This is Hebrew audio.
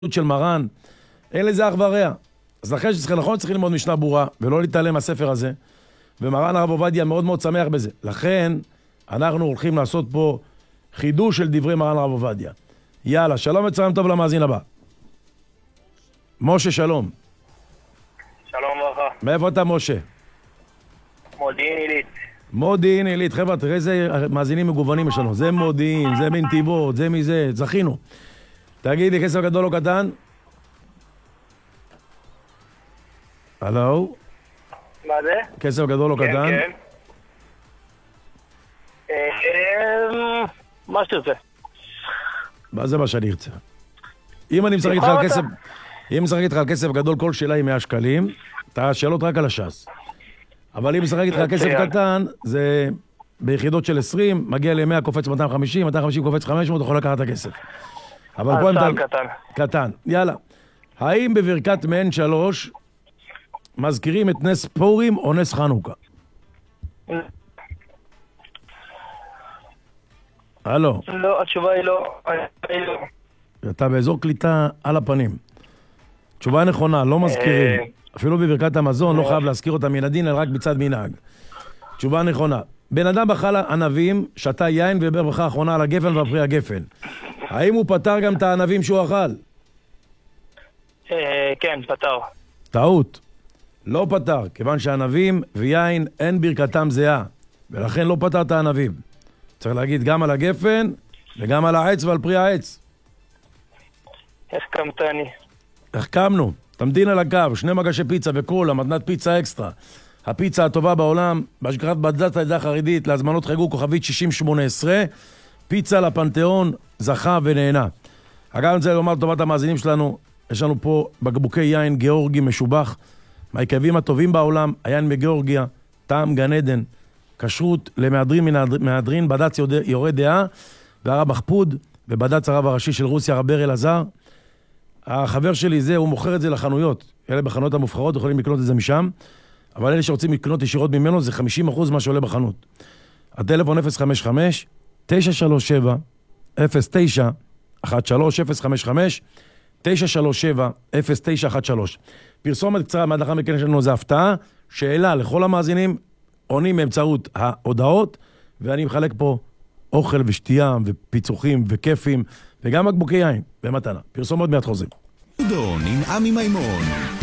של מרן, אין לזה אח ורע. אז לכן נכון צריך ללמוד משנה ברורה, ולא להתעלם מהספר הזה, ומרן הרב עובדיה מאוד מאוד שמח בזה. לכן אנחנו הולכים לעשות פה חידוש של דברי מרן הרב עובדיה. יאללה, שלום וצהריים טוב למאזין הבא. משה, שלום. שלום ברכה. מאיפה אתה, משה? מודיעין עילית. מודיעין עילית, חבר'ה, תראה איזה מאזינים מגוונים יש לנו. זה מודיעין, זה מנתיבות, זה מזה, זכינו. תגידי, כסף גדול או קטן? הלו? מה זה? כסף גדול או קטן? כן, כן. מה שתרצה. מה זה מה שאני ארצה? אם אני משחק איתך על כסף, אם משחק איתך על כסף גדול, כל שאלה היא 100 שקלים, אתה שאלות רק על הש"ס. אבל אם משחק איתך על כסף קטן, זה ביחידות של 20, מגיע ל-100, קופץ 250, 250 קופץ 500, יכול לקחת את הכסף. אבל פה הם קטן. קטן. יאללה. האם בברכת מעין 3 מזכירים את נס פורים או נס חנוכה? הלו. לא, התשובה היא לא. אתה באזור קליטה על הפנים. תשובה נכונה, לא מזכירים. אפילו בברכת המזון לא חייב להזכיר אותה מן הדין, אלא רק מצד מנהג. תשובה נכונה. בן אדם בחל ענבים, שתה יין ובר ברכה האחרונה על הגפן והפרי הגפן. האם הוא פתר גם את הענבים שהוא אכל? כן, פתר. טעות. לא פתר, כיוון שענבים ויין אין ברכתם זהה, ולכן לא פתר את הענבים. צריך להגיד גם על הגפן וגם על העץ ועל פרי העץ. איך קמתני? איך קמנו? תמתין על הקו, 2 מגשי פיצה וקולה, מתנת פיצה אקסטרה. הפיצה הטובה בעולם, בהשגחת בד"ץ העדה החרדית, להזמנות חגגו כוכבית 6018, פיצה לפנתיאון, זכה ונהנה. אגב, אני רוצה לומר לטובת המאזינים שלנו, יש לנו פה בקבוקי יין גיאורגי משובח, מהיקבים הטובים בעולם, היין מגיאורגיה, טעם גן עדן, כשרות למהדרין מהדרין, בד"ץ יורה דעה, והרב מחפוד, ובד"ץ הרב הראשי של רוסיה, רב בר אלעזר. החבר שלי זה, הוא מוכר את זה לחנויות. אלה בחנויות המובחרות, יכולים לקנות את זה משם, אבל אלה שרוצים לקנות ישירות ממנו, זה 50% מה שעולה בחנות. הטלפון 055-937-0913, 055-937-0913. פרסומת קצרה, מעד לאחר מכן יש לנו איזו הפתעה, שאלה לכל המאזינים, עונים באמצעות ההודעות, ואני מחלק פה אוכל ושתייה ופיצוחים וכיפים, וגם מקבוקי יין במתנה. פרסומות מיד חוזרים. דון עם עמי מימון.